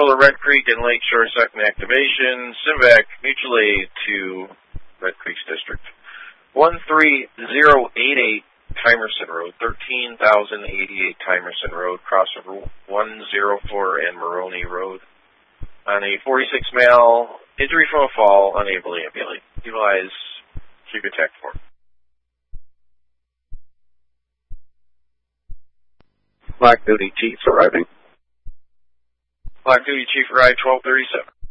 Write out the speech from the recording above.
control of Red Creek and Lakeshore second activation. Simvac mutual aid to Red Creek's district. 13088 Timerson Road, 13,088 Timerson Road, crossover 104 and Maroney Road. On a 46 male, injury from a fall, unable to ambulate. Utilize Chief Attack 4. Black Duty Chief arriving. Black Duty Chief arrived 1237.